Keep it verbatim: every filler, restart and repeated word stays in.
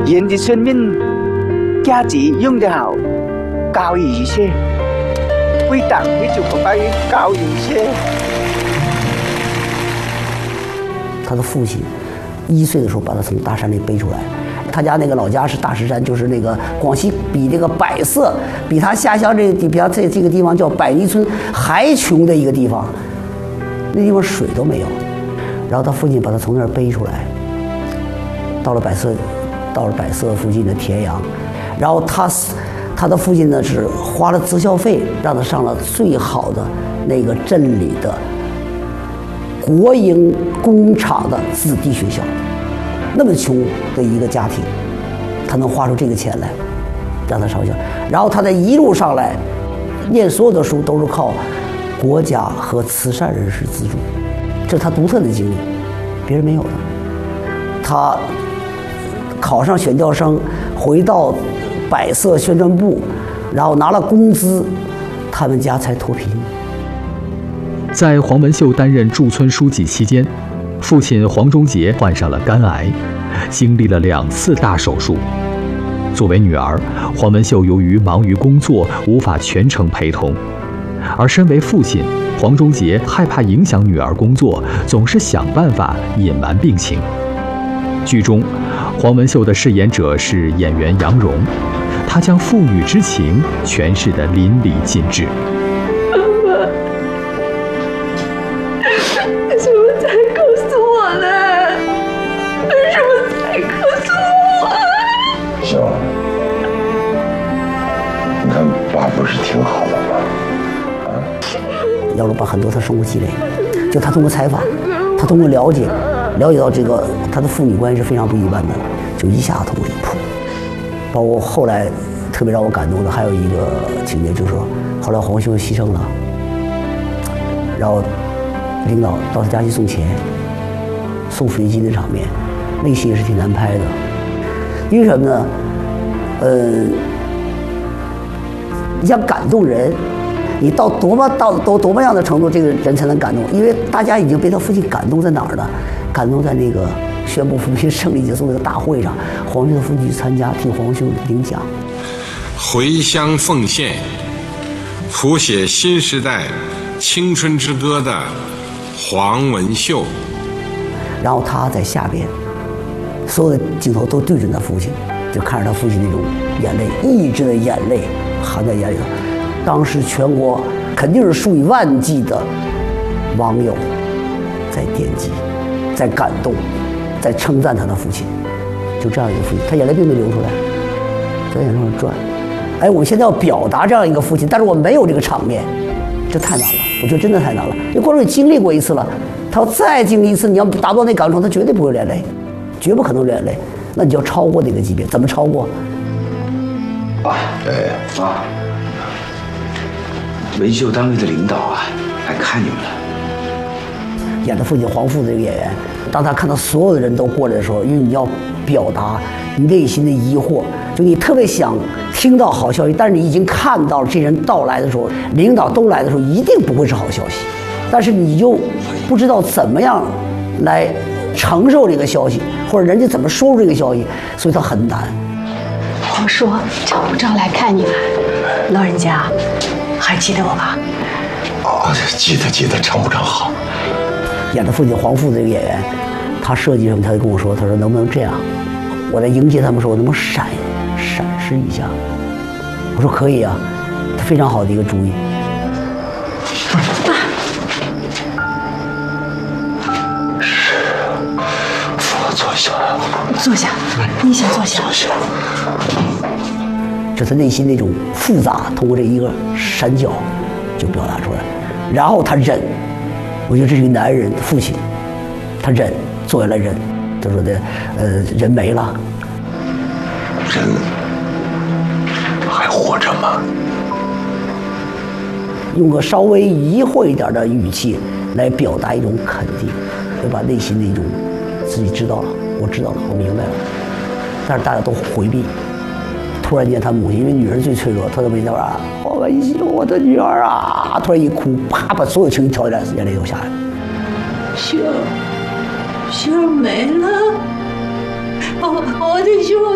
人的生命价值用得好，高于一切，为党为祖国发愿高于一切。 他的父亲一岁的时候把他从大山里背出来，他家那个老家是大石山，就是那个广西比这个百色，比他下乡这个比他这这个地方叫百里村还穷的一个地方，那地方水都没有。然后他父亲把他从那儿背出来，到了百色，到了百色附近的田阳，然后他他的父亲呢是花了自校费让他上了最好的那个镇里的国营工厂的子弟学校。那么穷的一个家庭，他能花出这个钱来让他上学，然后他在一路上来念所有的书都是靠国家和慈善人士资助，这是他独特的经历，别人没有的。他考上选调生，回到百色宣传部，然后拿了工资，他们家才脱贫。 在黄文秀担任驻村书记期间，父亲黄忠杰患上了肝癌，经历了两次大手术。作为女儿，黄文秀由于忙于工作，无法全程陪同，而身为父亲，黄忠杰害怕影响女儿工作，总是想办法隐瞒病情。剧中，黄文秀的饰演者是演员杨蓉，她将父女之情诠释得淋漓尽致。 不是挺好的吗？啊！ 杨蓉把很多他生活积累，就他通过采访，他通过了解，了解到这个他的父女关系是非常不一般的，就一下通离谱。包括后来特别让我感动的还有一个情节，就是说后来黄秀牺牲了，然后领导到他家去送钱，送水晶的场面，那戏也是挺难拍的。因为什么呢？呃。你想感动人，你到多么到多多么样的程度，这个人才能感动？因为大家已经被他父亲感动在哪儿了？感动在那个宣布扶贫胜利结束那个大会上，黄秀的父亲去参加，替黄秀领奖。 回乡奉献，谱写新时代青春之歌的黄文秀。 然后他在下边，所有的镜头都对准他父亲，就看着他父亲那种眼泪，抑制的眼泪。含在眼里头，当时全国肯定是数以万计的网友在点击，在感动，在称赞他的父亲。就这样一个父亲，他眼泪并没流出来，在眼上转。哎，我们现在要表达这样一个父亲，但是我没有这个场面，这太难了。我觉得真的太难了，因为观众也经历过一次了，他要再经历一次，你要达到那感受，他绝对不会流眼泪，绝不可能流眼泪。那你就要超过那个级别，怎么超过？ 啊，对啊，文秀单位的领导啊，来看你们了。 演的父亲黄父这个演员，当他看到所有的人都过来的时候，因为你要表达你内心的疑惑，就你特别想听到好消息，但是你已经看到了这人到来的时候，领导都来的时候，一定不会是好消息，但是你就不知道怎么样来承受这个消息，或者人家怎么说出这个消息，所以他很难。 黄叔找不着来看你了，老人家还记得我吧？ 哦，记得记得，常部长好。 演的父亲黄父这个演员，他设计什么，他就跟我说，他说能不能这样？我在迎接他们时候，我能不能闪闪示一下？我说可以啊，非常好的一个主意。 是，我坐下。 坐下，你先坐下。 坐下。 这是内心那种复杂，通过这一个闪角就表达出来。然后他忍，我觉得这是一个男人父亲，他忍，坐下来忍。他说的，呃，人没了， 人还活着吗？ 用个稍微疑惑一点的语气来表达一种肯定，要把内心的一种自己知道了，我知道了，我明白了。但是大家都回避。突然间，他母亲因为女人最脆弱，她在围那边啊，黄文秀，我的女儿啊，突然一哭，啪，把所有情绪挑起来，眼泪都下来了。 秀儿，秀儿没了，我我的秀儿。